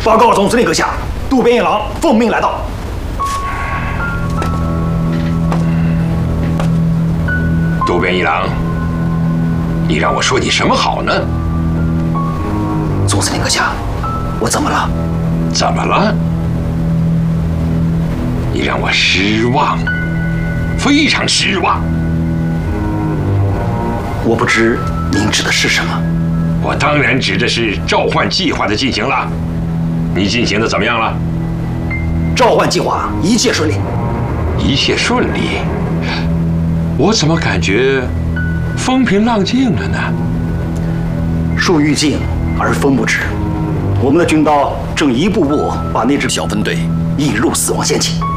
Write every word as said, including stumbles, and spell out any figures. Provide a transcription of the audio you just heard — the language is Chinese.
报告总司令阁下，渡边一郎奉命来到。 渡边一郎，你让我说你什么好呢？ 总司令阁下，我怎么了？ 怎么了？你让我失望，非常失望。 我不知您指的是什么。 我当然指的是召唤计划的进行了。你进行的怎么样了？ 召唤计划一切顺利。 一切顺利？我怎么感觉风平浪静了呢？ 树欲静而风不止。我们的军刀正一步步把那支小分队引入死亡陷阱。